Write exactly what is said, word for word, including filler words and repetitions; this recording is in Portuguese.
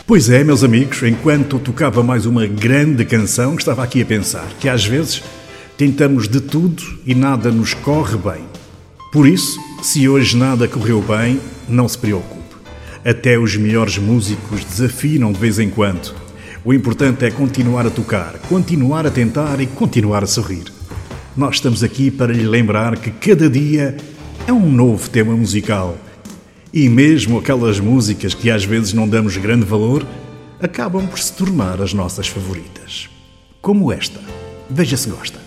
Pois é, meus amigos, enquanto tocava mais uma grande canção, estava aqui a pensar que às vezes tentamos de tudo e nada nos corre bem. Por isso, se hoje nada correu bem, não se preocupe. Até os melhores músicos desafinam de vez em quando. O importante é continuar a tocar, continuar a tentar e continuar a sorrir. Nós estamos aqui para lhe lembrar que cada dia é um novo tema musical. E mesmo aquelas músicas que às vezes não damos grande valor, acabam por se tornar as nossas favoritas. Como esta. Veja se gosta.